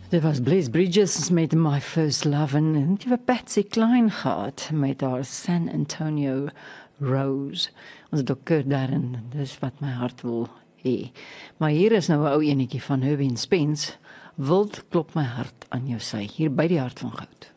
Dit was Blaze Bridges met My First Love en die het Patsy Cline gehad met haar San Antonio Rose. Ons het ook Kurt daarin, dis wat my hart wil hê. Maar hier is nou 'n ou enetjie van Herbie and Spence, Wild klop my hart aan jou sy, hier by die Hart van Goud.